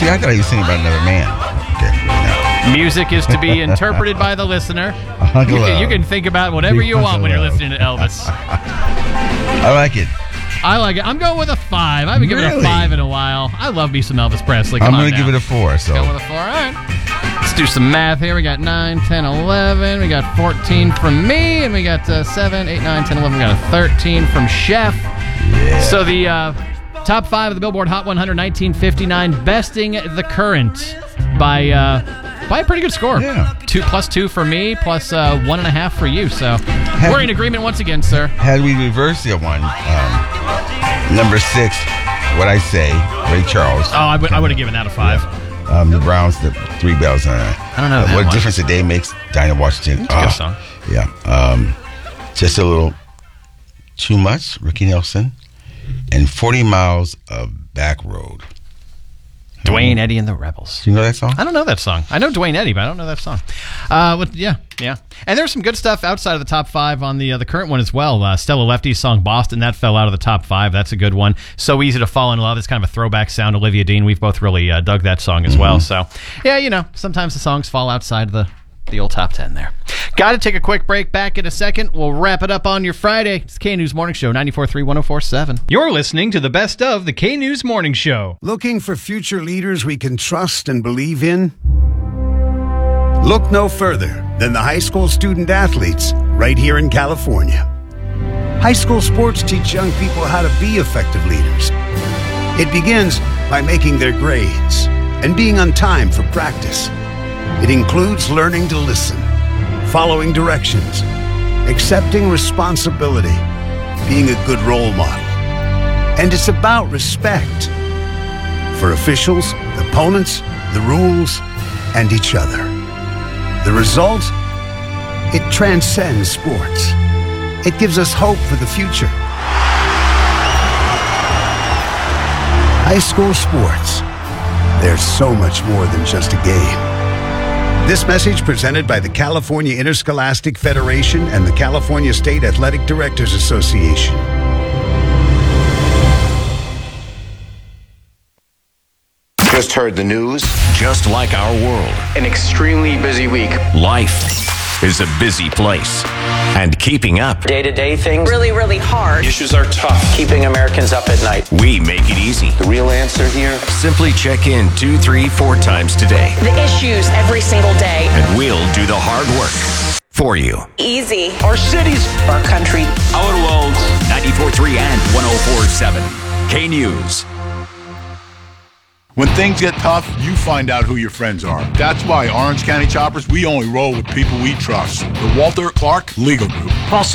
See, I thought he was singing about another man. Okay, no. Music is to be interpreted by the listener. You can think about whatever you want when you're listening to Elvis. I like it. I like it. I'm going with a 5. I haven't given it a 5 in a while. I love me some Elvis Presley. I'm going to give it a 4. So. Going with a 4. All right. Let's do some math here. We got 9, 10, 11. We got 14 from me. And we got 7, 8, 9, 10, 11. We got a 13 from Chef. Yeah. So the top 5 of the Billboard Hot 100 1959, besting the current by a pretty good score. Yeah. 2+2 for me, plus 1.5 for you. So we're in agreement once again, sir. Had we reversed the one, number 6, what I say, Ray Charles. Oh, I would have given that a 5. Yeah. The Browns, the 3 bells. I don't know what difference a day makes. Dinah Washington. It's a good song. Yeah. Just a little too much. Ricky Nelson. And 40 Miles of Back Road. Dwayne Eddy and the Rebels. Do you know that song? I don't know that song. I know Dwayne Eddy, but I don't know that song. Yeah. And there's some good stuff outside of the top 5 on the current one as well. Stella Lefty's song Boston, that fell out of the top 5. That's a good one. So Easy to Fall in Love. It's kind of a throwback sound. Olivia Dean, we've both really dug that song as well. So, yeah, sometimes the songs fall outside the old top 10 there. Got to take a quick break. Back in a second. We'll wrap it up on your Friday. It's K News Morning Show, 94.3, 104.7. You're listening to the best of the K News Morning Show. Looking for future leaders we can trust and believe in? Look no further than the high school student athletes right here in California. High school sports teach young people how to be effective leaders. It begins by making their grades and being on time for practice. It includes learning to listen, following directions, accepting responsibility, being a good role model. And it's about respect for officials, opponents, the rules, and each other. The result? It transcends sports. It gives us hope for the future. High school sports. There's so much more than just a game. This message presented by the California Interscholastic Federation and the California State Athletic Directors Association. Just heard the news. Just like our world, An extremely busy week. life is a busy place. And keeping up, Day-to-day things. Really, really hard. Issues are tough. Keeping Americans up at night. we make it easy. The real answer here? Simply check in 2, 3, 4 times today, The issues every single day. and we'll do the hard work for you. Easy. Our cities. Our country. Our world. 94.3 and 104.7 K News. When things get tough, you find out who your friends are. That's why Orange County Choppers, we only roll with people we trust. The Walter Clark Legal Group.